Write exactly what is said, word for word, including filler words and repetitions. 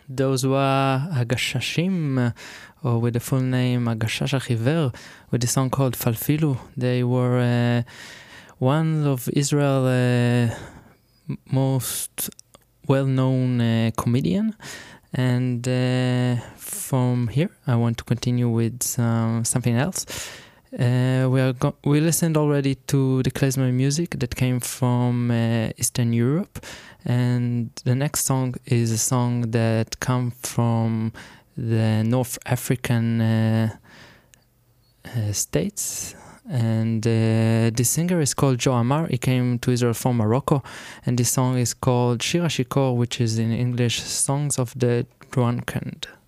those were Agashashim, uh, or with the full name Agashash Achiver, with a song called Falfilu. They were uh, one of Israel's uh, most well-known uh, comedian. And uh, from here, I want to continue with some, something else. Uh, we are go- we listened already to the klezmer music that came from uh, Eastern Europe, and the next song is a song that comes from the North African uh, uh, states. And uh, the singer is called Joe Amar. He came to Israel from Morocco, and this song is called Shir HaShikor, which is in English Songs of the Drunken.